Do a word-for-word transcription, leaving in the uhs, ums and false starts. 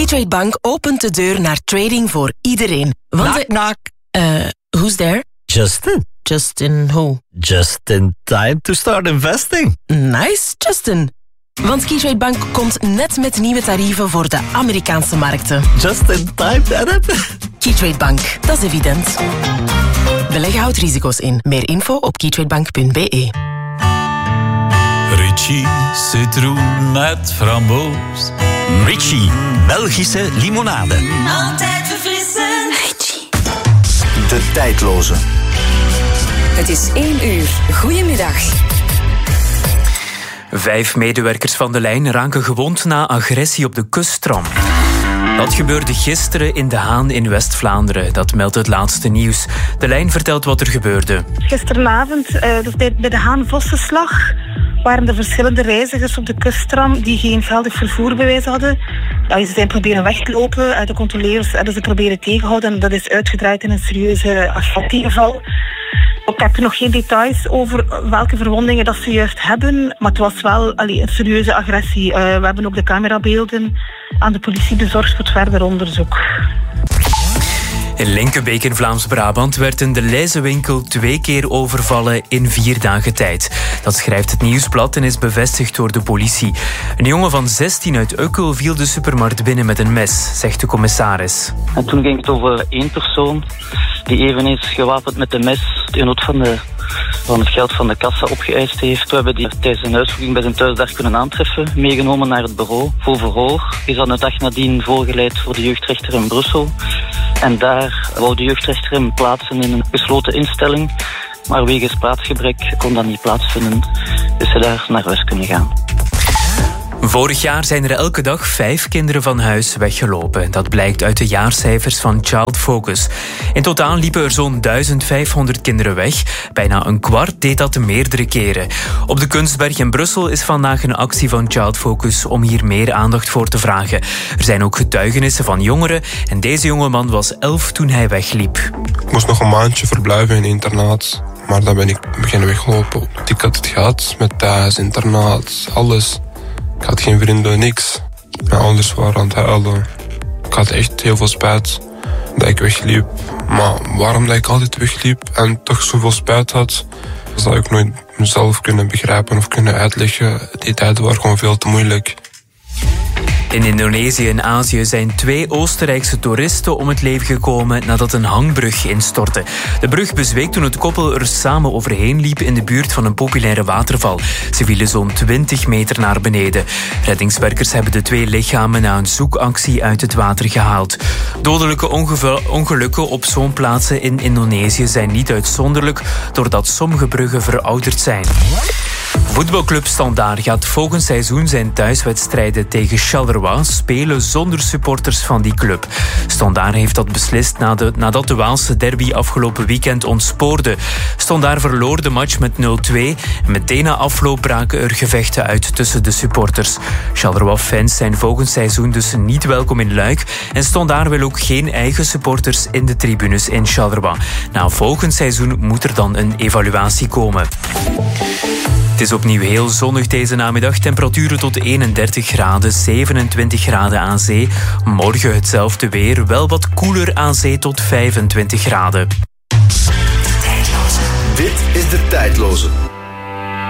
Keytrade Bank opent de deur naar trading voor iedereen. Want knock, knock. Uh, who's there? Justin. Justin who? Just in time to start investing. Nice, Justin. Want Keytrade Bank komt net met nieuwe tarieven voor de Amerikaanse markten. Just in time, dat Keytrade Bank, dat is evident. Beleggen houdt risico's in. Meer info op keytradebank punt b e. Ritchie citroen met framboos. Ritchie, Belgische limonade. Altijd verfrissend. Ritchie. De tijdloze. Het is één uur. Goedemiddag. Vijf medewerkers van de lijn raken gewond na agressie op de kusttram. Dat gebeurde gisteren in De Haan in West-Vlaanderen. Dat meldt het laatste nieuws. De lijn vertelt wat er gebeurde. Gisteravond, uh, dus bij, bij De Haan-Vossenslag, waren er verschillende reizigers op de kusttram die geen geldig vervoerbewijs hadden. Ja, ze zijn proberen weglopen. Uh, de controleurs hebben ze proberen tegenhouden. En dat is uitgedraaid in een serieuze agresiegeval. Ik heb nog geen details over welke verwondingen dat ze juist hebben. Maar het was wel allee, een serieuze agressie. Uh, we hebben ook de camerabeelden aan de politie bezorgd voor het verder onderzoek. In Linkenbeek in Vlaams-Brabant werd een Deleuze-winkel twee keer overvallen in vier dagen tijd. Dat schrijft het Nieuwsblad en is bevestigd door de politie. Een jongen van zestien uit Ukkel viel de supermarkt binnen met een mes, zegt de commissaris. En toen ging het over één persoon die eveneens gewapend met een mes de nood van, de, van het geld van de kassa opgeëist heeft. We hebben die tijdens een huiszoeking bij zijn thuis daar kunnen aantreffen, meegenomen naar het bureau voor verhoor. Is dan de dag nadien voorgeleid voor de jeugdrechter in Brussel. En daar wou de jeugdrechter hem plaatsen in een gesloten instelling. Maar wegens plaatsgebrek kon dat niet plaatsvinden. Dus ze daar naar huis kunnen gaan. Vorig jaar zijn er elke dag vijf kinderen van huis weggelopen. Dat blijkt uit de jaarcijfers van Child Focus. In totaal liepen er zo'n duizend vijfhonderd kinderen weg. Bijna een kwart deed dat meerdere keren. Op de Kunstberg in Brussel is vandaag een actie van Child Focus om hier meer aandacht voor te vragen. Er zijn ook getuigenissen van jongeren en deze jongeman was elf toen hij wegliep. Ik moest nog een maandje verblijven in een internaat. Maar dan ben ik beginnen weglopen. Ik had het gehad met thuis, internaat, alles. Ik had geen vrienden, niks. Mijn ouders waren aan het huilen. Ik had echt heel veel spijt dat ik wegliep. Maar waarom dat ik altijd wegliep en toch zoveel spijt had, dat zou ik nooit mezelf kunnen begrijpen of kunnen uitleggen. Die tijden waren gewoon veel te moeilijk. In Indonesië en Azië zijn twee Oostenrijkse toeristen om het leven gekomen nadat een hangbrug instortte. De brug bezweek toen het koppel er samen overheen liep in de buurt van een populaire waterval. Ze vielen zo'n twintig meter naar beneden. Reddingswerkers hebben de twee lichamen na een zoekactie uit het water gehaald. Dodelijke ongeval- ongelukken op zo'n plaatsen in Indonesië zijn niet uitzonderlijk, doordat sommige bruggen verouderd zijn. Voetbalclub Standaard gaat volgend seizoen zijn thuiswedstrijden tegen Charleroi spelen zonder supporters van die club. Standaard heeft dat beslist nadat de Waalse derby afgelopen weekend ontspoorde. Standaard verloor de match met nul twee en meteen na afloop braken er gevechten uit tussen de supporters. Charleroi-fans zijn volgend seizoen dus niet welkom in Luik en Standaard wil ook geen eigen supporters in de tribunes in Charleroi. Na volgend seizoen moet er dan een evaluatie komen. Het is opnieuw heel zonnig deze namiddag. Temperaturen tot eenendertig graden, zevenentwintig graden aan zee. Morgen hetzelfde weer, wel wat koeler aan zee tot vijfentwintig graden. Dit is De Tijdloze.